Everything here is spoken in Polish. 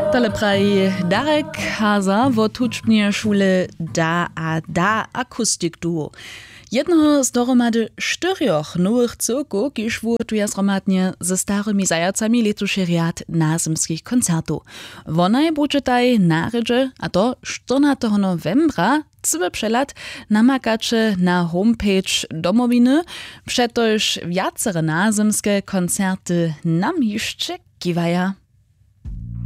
Tole praji Darek Haza wo tučbnie Schule Da a Da Akustik Duo. Jednoho z dohromady 4 nowych cyrków, kiż wurtuje zromadnie ze starymi zajacami letuszy riad nazymskich koncertów. Wonaj budżetaj narydże, a to 14 novembra cyby przelat namakacze na homepage Domowiny, przetoż wiacere nazymskie koncerty nam jeszcze kiwaja.